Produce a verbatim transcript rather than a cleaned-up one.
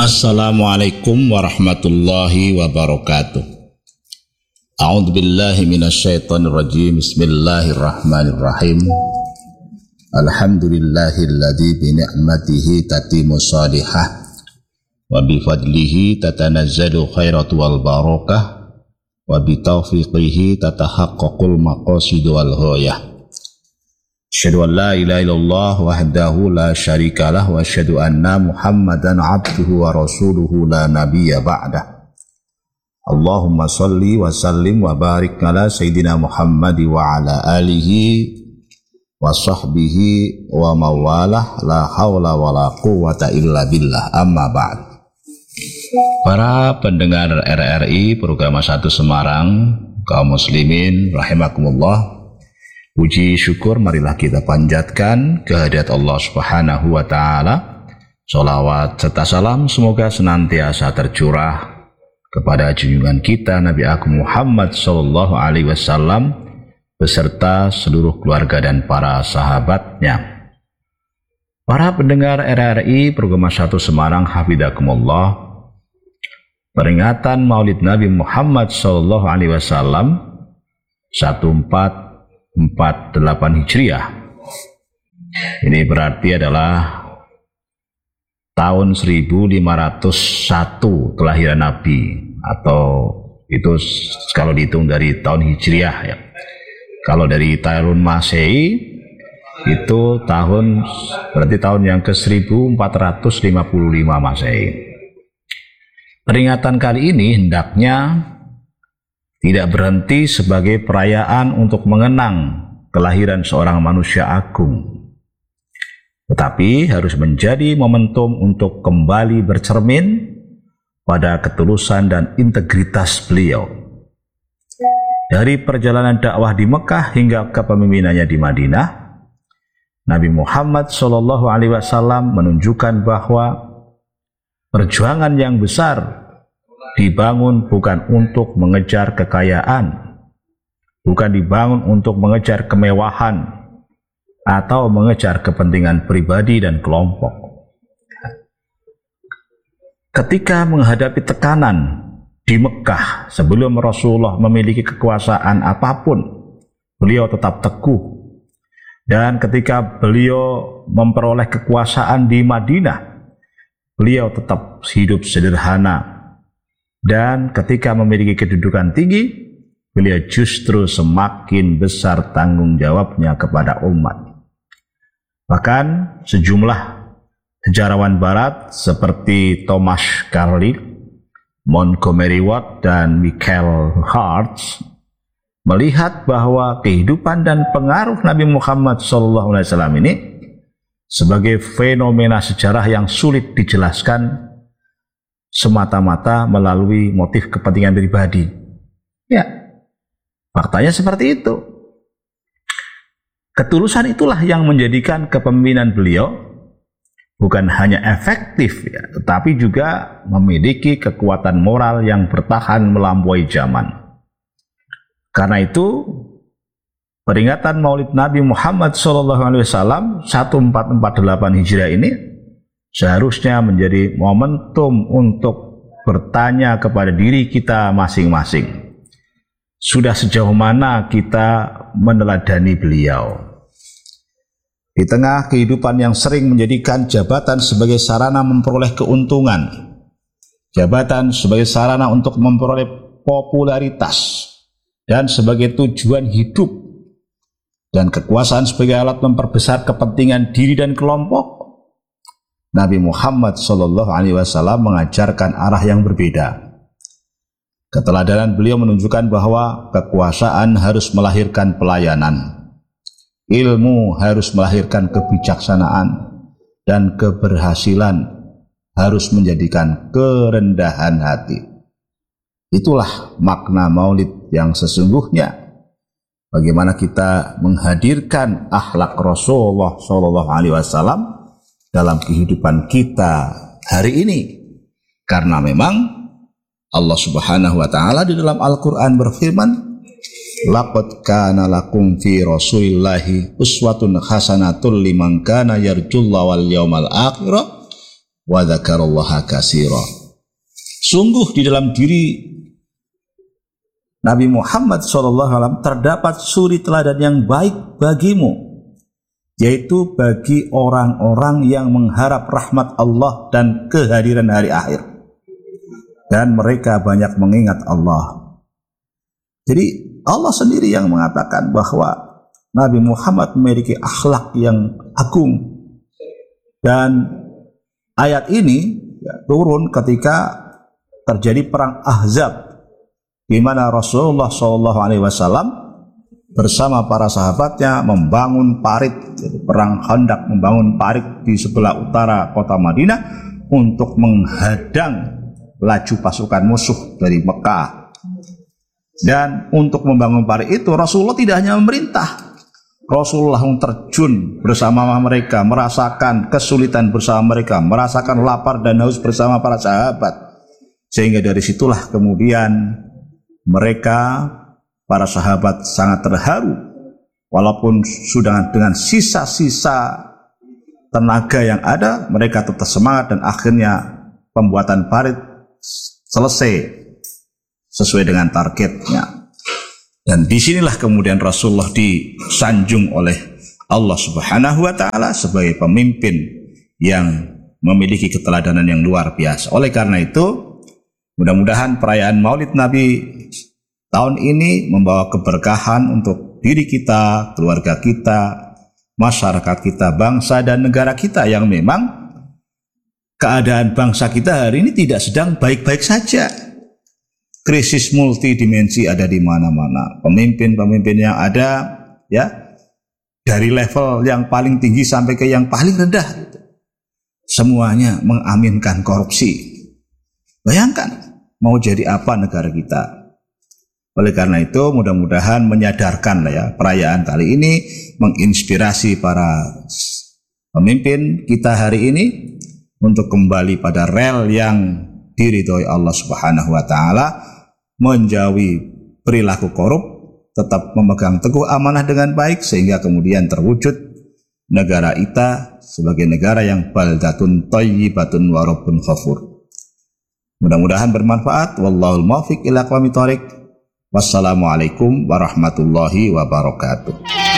Assalamualaikum warahmatullahi wabarakatuh. A'udzu billahi minasyaitonir rajim. Bismillahirrahmanirrahim. Alhamdulillahilladzi bi ni'matihi tatimmu shalihah wa bi fadlihi tatanazzalu khairatu wal barakah wa bi taufiqihi tatahaqqaqul maqasid wal ghayah. Asyhadu an la ilaha illallah wahdahu la syarikalah wa asyhadu anna Muhammadan abduhu wa rasuluhu la nabiyya ba'dah. Allahumma salli wa sallim wa barik ala sayyidina Muhammad wa ala alihi wa sahbihi wa mawalah la hawla wa la quwwata illa billah, amma ba'd. Para pendengar R R I Program satu Semarang, kaum muslimin rahimakumullah, puji syukur marilah kita panjatkan kehadirat Allah Subhanahu wa taala. Sholawat serta salam semoga senantiasa tercurah kepada junjungan kita Nabi Agung Muhammad sallallahu alaihi wasallam beserta seluruh keluarga dan para sahabatnya. Para pendengar R R I Program satu Semarang hafizakumullah, peringatan Maulid Nabi Muhammad sallallahu alaihi wasallam seribu empat ratus empat puluh delapan Hijriah. Ini berarti adalah tahun seribu lima ratus satu kelahiran Nabi, atau itu kalau dihitung dari tahun Hijriah ya. Kalau dari tahun Masehi itu tahun berarti tahun yang ke seribu empat ratus lima puluh lima Masehi. Peringatan kali ini hendaknya tidak berhenti sebagai perayaan untuk mengenang kelahiran seorang manusia agung, tetapi harus menjadi momentum untuk kembali bercermin pada ketulusan dan integritas beliau. Dari perjalanan dakwah di Mekah hingga kepemimpinannya di Madinah, Nabi Muhammad shallallahu alaihi wasallam menunjukkan bahwa perjuangan yang besar dibangun bukan untuk mengejar kekayaan, bukan dibangun untuk mengejar kemewahan atau mengejar kepentingan pribadi dan kelompok. Ketika menghadapi tekanan di Mekah sebelum Rasulullah memiliki kekuasaan apapun, beliau tetap teguh. Dan ketika beliau memperoleh kekuasaan di Madinah, beliau tetap hidup sederhana. Dan ketika memiliki kedudukan tinggi, beliau justru semakin besar tanggung jawabnya kepada umat. Bahkan sejumlah sejarawan barat seperti Thomas Carlyle, Montgomery Watt, dan Michael Hartz melihat bahwa kehidupan dan pengaruh Nabi Muhammad shallallahu alaihi wasallam ini sebagai fenomena sejarah yang sulit dijelaskan semata-mata melalui motif kepentingan pribadi. Ya, faktanya seperti itu. Ketulusan itulah yang menjadikan kepemimpinan beliau bukan hanya efektif, ya, tetapi juga memiliki kekuatan moral yang bertahan melampaui zaman. Karena itu, peringatan Maulid Nabi Muhammad shallallahu alaihi wasallam seribu empat ratus empat puluh delapan Hijriah ini seharusnya menjadi momentum untuk bertanya kepada diri kita masing-masing. Sudah sejauh mana kita meneladani beliau? Di tengah kehidupan yang sering menjadikan jabatan sebagai sarana memperoleh keuntungan, jabatan sebagai sarana untuk memperoleh popularitas, dan sebagai tujuan hidup, dan kekuasaan sebagai alat memperbesar kepentingan diri dan kelompok, Nabi Muhammad shallallahu alaihi wasallam mengajarkan arah yang berbeda. Keteladanan beliau menunjukkan bahwa kekuasaan harus melahirkan pelayanan, ilmu harus melahirkan kebijaksanaan, dan keberhasilan harus menjadikan kerendahan hati. Itulah makna maulid yang sesungguhnya. Bagaimana kita menghadirkan akhlak Rasulullah shallallahu alaihi wasallam dalam kehidupan kita hari ini. Karena memang Allah Subhanahu wa taala di dalam Al-Qur'an berfirman, laqad kana lakum fi Rasulillahi uswatun hasanatul liman kana yarjullaha wal yawmal akhir wa dzakarallaha katsira. Sungguh di dalam diri Nabi Muhammad shallallahu alaihi wasallam terdapat suri teladan yang baik bagimu, yaitu bagi orang-orang yang mengharap rahmat Allah dan kehadiran hari akhir, dan mereka banyak mengingat Allah. Jadi Allah sendiri yang mengatakan bahwa Nabi Muhammad memiliki akhlak yang agung, dan ayat ini ya, turun ketika terjadi perang Ahzab, di mana Rasulullah shallallahu alaihi wasallam bersama para sahabatnya membangun parit, perang Khandaq, membangun parit di sebelah utara kota Madinah untuk menghadang laju pasukan musuh dari Mekah. Dan untuk membangun parit itu Rasulullah tidak hanya memerintah, Rasulullah terjun bersama mereka, merasakan kesulitan bersama mereka, merasakan lapar dan haus bersama para sahabat, sehingga dari situlah kemudian mereka, para sahabat sangat terharu, walaupun sudah dengan sisa-sisa tenaga yang ada, mereka tetap semangat dan akhirnya pembuatan parit selesai sesuai dengan targetnya. Dan disinilah kemudian Rasulullah disanjung oleh Allah Subhanahu wa Ta'ala sebagai pemimpin yang memiliki keteladanan yang luar biasa. Oleh karena itu, mudah-mudahan perayaan Maulid Nabi tahun ini membawa keberkahan untuk diri kita, keluarga kita, masyarakat kita, bangsa dan negara kita, yang memang keadaan bangsa kita hari ini tidak sedang baik-baik saja. Krisis multidimensi ada di mana-mana. Pemimpin-pemimpin yang ada ya dari level yang paling tinggi sampai ke yang paling rendah, semuanya mengaminkan korupsi. Bayangkan mau jadi apa negara kita. Oleh karena itu mudah-mudahan menyadarkan lah ya, perayaan kali ini menginspirasi para pemimpin kita hari ini untuk kembali pada rel yang diridhoi Allah Subhanahu wa Ta'ala, menjauhi perilaku korup, tetap memegang teguh amanah dengan baik, sehingga kemudian terwujud negara kita sebagai negara yang baldatun thayyibatun wa rabbun ghafur. Mudah-mudahan bermanfaat. Wallahul muwaffiq ila aqwamit thoriq. Wassalamualaikum warahmatullahi wabarakatuh.